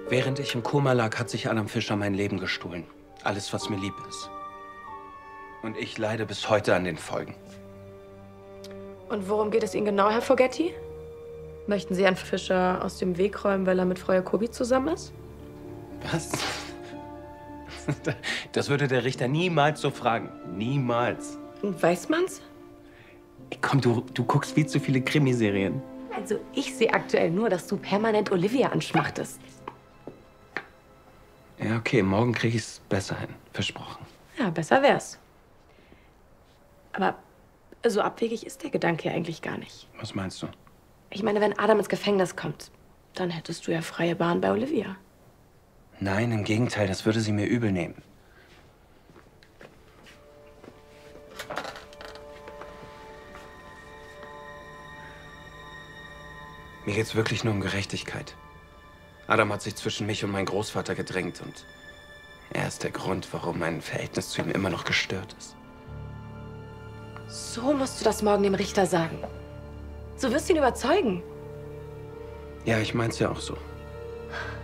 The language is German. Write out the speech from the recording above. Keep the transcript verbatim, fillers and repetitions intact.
Während ich im Koma lag, hat sich Adam Fischer mein Leben gestohlen. Alles, was mir lieb ist. Und ich leide bis heute an den Folgen. Und worum geht es Ihnen genau, Herr Fogetti? Möchten Sie Herrn Fischer aus dem Weg räumen, weil er mit Frau Jacobi zusammen ist? Was? Das würde der Richter niemals so fragen. Niemals. Und weiß man's? Ey, komm, du, du guckst viel zu viele Krimiserien. Also ich sehe aktuell nur, dass du permanent Olivia anschmachtest. Ja, okay, morgen krieg ich's besser hin. Versprochen. Ja, besser wär's. Aber so abwegig ist der Gedanke ja eigentlich gar nicht. Was meinst du? Ich meine, wenn Adam ins Gefängnis kommt, dann hättest du ja freie Bahn bei Olivia. Nein, im Gegenteil, das würde sie mir übel nehmen. Mir geht's wirklich nur um Gerechtigkeit. Adam hat sich zwischen mich und meinen Großvater gedrängt und er ist der Grund, warum mein Verhältnis zu ihm immer noch gestört ist. So musst du das morgen dem Richter sagen. So wirst du ihn überzeugen. Ja, ich mein's ja auch so.